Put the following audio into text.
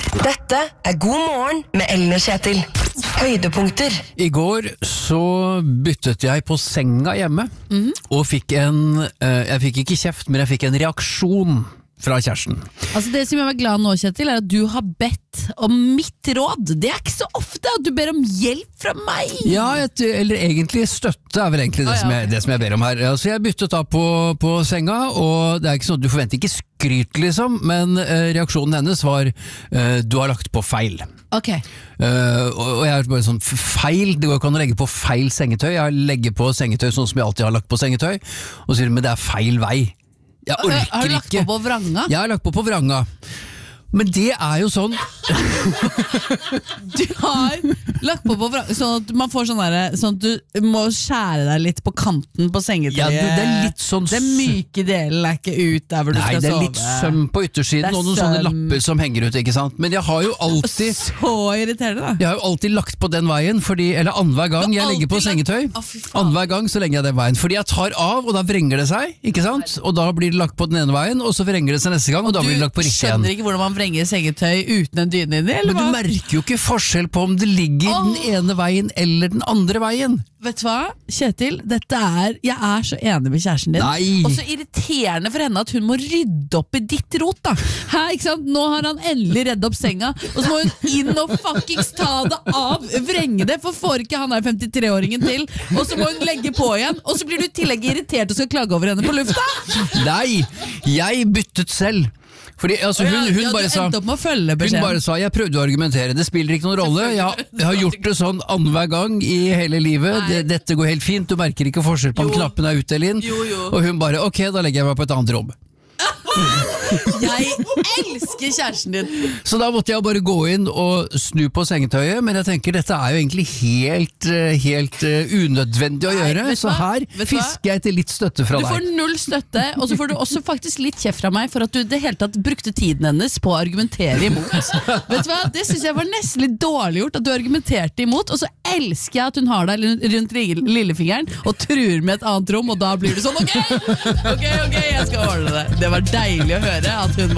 Dette God morgen med Ellen og Kjetil. Høydepunkter. I går så byttet jeg på senga hjemme, og fikk jeg fikk ikke kjeft, men jeg fikk en reaksjon fra kjæresten. Altså det som jeg var glad nå, Kjetil, at du har bedt om mitt råd. Det ikke så ofte at du ber om hjelp fra meg. Ja, eller egentlig støtte vel egentlig det som jeg ber om her. Altså jeg byttet da på senga, og det ikke sånn at du forventer ikke skryt liksom, men reaksjonen hennes var du har lagt på feil. Ok. Og jeg bare sånn, feil, det går ikke an å legge på feil sengetøy. Jeg legger på sengetøy sånn som jeg alltid har lagt på sengetøy, og sier, men det feil vei. Jeg orker ikke. Har du lagt på vranga? Jeg har lagt på vranga. Men det jo sånn Du har lagt på vranga sånn at man får sånn at du må skjære deg litt på kanten på sengetøyet. Ja, det litt sånn den myke delen ikke ut der hvor du skal sove. Nei, det litt søm på yttersiden og noen sånne lapper som henger ut, ikke sant? Men jeg har jo alltid Så irriterende da. Jeg har jo alltid lagt på den veien eller annenhver gang jeg legger på sengetøy, annenhver gang så legger jeg den veien, fordi jeg tar av og da vrenger det seg, ikke sant? Og da blir det lagt på den ene veien, og så vrenger det seg neste gang, og da blir det lagt på riktig igjen. Du skjønner ikke hvordan man vrenger sengetøy uten en dyne inni, eller hva? Men du merker jo ikke forskjell på om det ligger den ene veien eller den andre veien. Vet du hva, Kjetil, jeg så enig med kjæresten din. Nei. Og så irriterende for henne at hun må rydde opp i ditt rot da. Her, ikke sant? Nå har han endelig reddet opp senga, og så må hun inn og fuckings ta det av, vrenge det, for får ikke han 53-åringen til, og så må hun legge på igjen, og så blir du i tillegg irritert og skal klage over henne på lufta. Nei, jeg byttet selv. Fordi altså, hun bare sa jeg prøvde å argumentere, det spiller ikke noen rolle, jeg har gjort det sånn annenhver gang i hele livet, dette går helt fint, du merker ikke forskjell på om knappen ut eller inn, og hun bare ok, da legger jeg meg på et annet rom. Jeg elsker kjæresten din. Så da måtte jeg bare gå inn og snu på sengetøyet, men jeg tenker dette jo egentlig helt unødvendig å gjøre, så her fisker jeg til litt støtte fra deg. Du får null støtte, og så får du også faktisk litt kjeft fra meg for at du det hele tatt brukte tiden hennes på å argumentere imot. Vet du hva, det synes jeg var nesten litt dårlig gjort, at du argumenterte imot, og så elsker jeg at hun har deg rundt lillefingeren og truer med et annet rom, og da blir du sånn, ok, jeg skal ordne det. Det var deilig å høre at hun